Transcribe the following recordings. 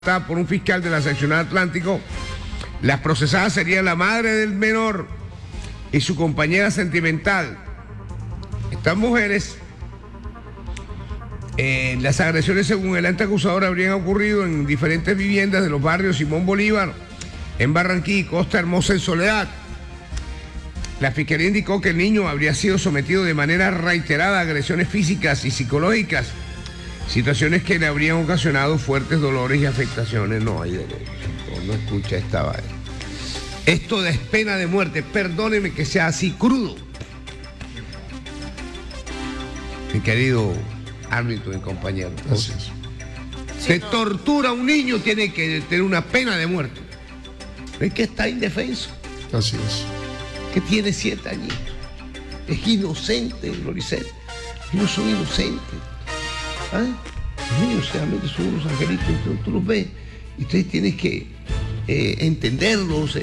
por un fiscal de la seccional Atlántico. Las procesadas serían la madre del menor y su compañera sentimental. Estas mujeres, las agresiones según el ente acusador habrían ocurrido en diferentes viviendas de los barrios Simón Bolívar, en Barranquilla y Costa Hermosa en Soledad. La fiscalía indicó que el niño habría sido sometido de manera reiterada a agresiones físicas y psicológicas, situaciones que le habrían ocasionado fuertes dolores y afectaciones. No hay derecho, no escucha esta vaina. Esto es pena de muerte, perdóneme que sea así crudo. Mi querido árbitro y compañero. Entonces, se tortura a un niño, tiene que tener una pena de muerte. Es que está indefenso. Así es. Que tiene 7 añitos. Es inocente, Loricet. Los niños son inocentes. ¿Ah? Los niños realmente son unos angelitos, tú los ves y ustedes tienen que entenderlos,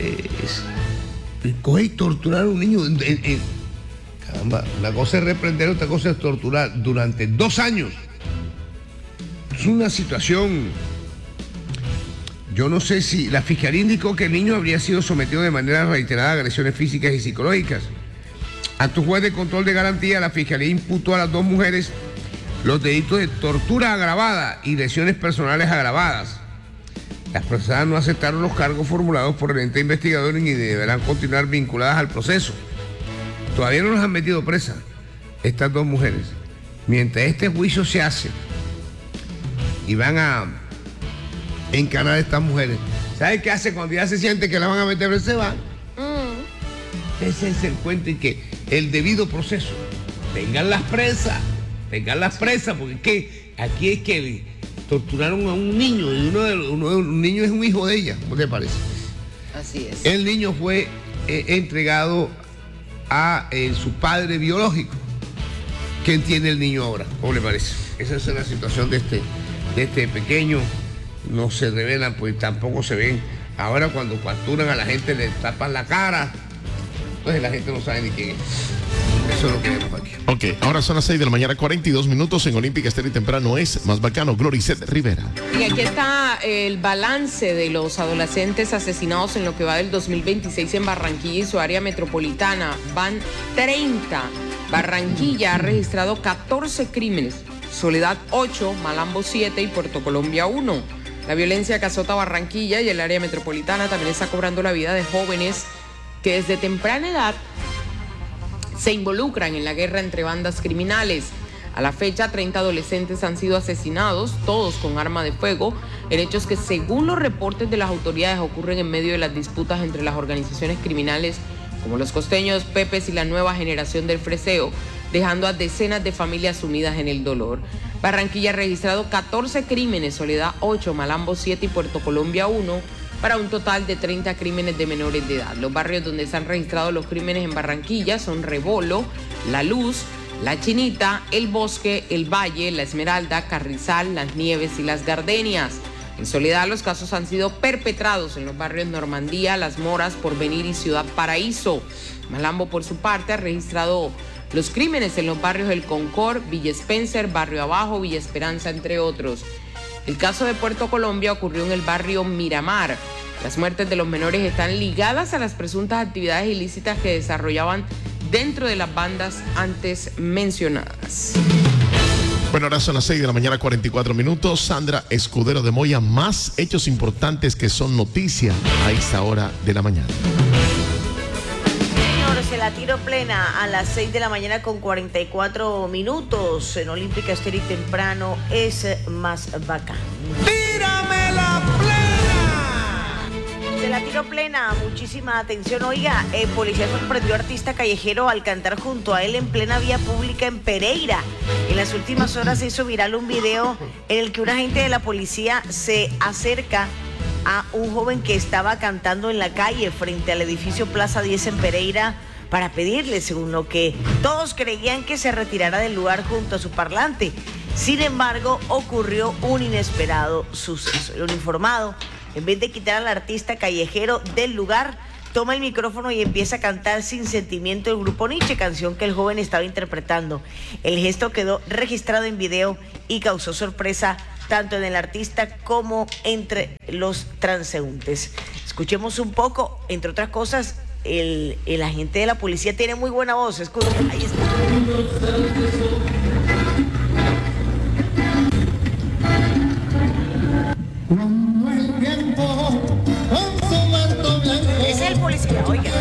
coger y torturar a un niño. Caramba, una cosa es reprender, otra cosa es torturar durante 2 años. Es una situación. Yo no sé si la fiscalía indicó que el niño habría sido sometido de manera reiterada a agresiones físicas y psicológicas. Ante un juez de control de garantía, la fiscalía imputó a las 2 mujeres los delitos de tortura agravada y lesiones personales agravadas. Las procesadas no aceptaron los cargos formulados por el ente investigador y deberán continuar vinculadas al proceso. Todavía no los han metido presa estas 2 mujeres. Mientras este juicio se hace y van a encarar a estas mujeres, ¿sabe qué hace cuando ya se siente que la van a meter presa? Se van. Ese es el cuento, y que el debido proceso. Tengan las presas, porque es que aquí es que torturaron a un niño, y un niño es un hijo de ella, ¿cómo te parece? Así es. El niño fue entregado a su padre biológico. ¿Qué entiende el niño ahora? ¿Cómo le parece? Esa es la situación de este pequeño. No se revelan, pues tampoco se ven. Ahora cuando capturan a la gente le tapan la cara, entonces la gente no sabe ni quién es. Eso es lo que vemos aquí. Ok, ahora son las 6 de la mañana, 42 minutos en Olímpica Estéreo y Temprano es más bacano. Gloricet Rivera. Y aquí está el balance de los adolescentes asesinados en lo que va del 2026 en Barranquilla y su área metropolitana. Van 30. Barranquilla ha registrado 14 crímenes. Soledad 8, Malambo 7 y Puerto Colombia 1. La violencia que azota Barranquilla y el área metropolitana también está cobrando la vida de jóvenes que desde temprana edad se involucran en la guerra entre bandas criminales. A la fecha, 30 adolescentes han sido asesinados, todos con arma de fuego, en hechos que, según los reportes de las autoridades, ocurren en medio de las disputas entre las organizaciones criminales como los costeños Pepes y la nueva generación del freseo, dejando a decenas de familias sumidas en el dolor. Barranquilla ha registrado 14 crímenes, Soledad 8, Malambo 7 y Puerto Colombia 1, para un total de 30 crímenes de menores de edad. Los barrios donde se han registrado los crímenes en Barranquilla son Rebolo, La Luz, La Chinita, El Bosque, El Valle, La Esmeralda, Carrizal, Las Nieves y Las Gardenias. En Soledad los casos han sido perpetrados en los barrios Normandía, Las Moras, Porvenir y Ciudad Paraíso. Malambo, por su parte, ha registrado los crímenes en los barrios El Concord, Villa Spencer, Barrio Abajo, Villa Esperanza, entre otros. El caso de Puerto Colombia ocurrió en el barrio Miramar. Las muertes de los menores están ligadas a las presuntas actividades ilícitas que desarrollaban dentro de las bandas antes mencionadas. Bueno, ahora son las 6 de la mañana, 44 minutos. Sandra Escudero de Moya, más hechos importantes que son noticia a esta hora de la mañana. Se la tiro plena a las 6 de la mañana con 44 minutos en Olímpica Estéreo y Temprano es más bacán. ¡Tírame la plena! Se la tiro plena, muchísima atención. Oiga, policía sorprendió a artista callejero al cantar junto a él en plena vía pública en Pereira. En las últimas horas se hizo viral un video en el que un agente de la policía se acerca a un joven que estaba cantando en la calle frente al edificio Plaza 10 en Pereira para pedirle, según lo que todos creían, que se retirara del lugar junto a su parlante. Sin embargo, ocurrió un inesperado suceso. El uniformado, en vez de quitar al artista callejero del lugar, toma el micrófono y empieza a cantar Sin Sentimiento del grupo Nietzsche, canción que el joven estaba interpretando. El gesto quedó registrado en video y causó sorpresa tanto en el artista como entre los transeúntes. Escuchemos un poco, entre otras cosas, el agente de la policía tiene muy buena voz. Escuchen, ahí está. Es el policía, oiga.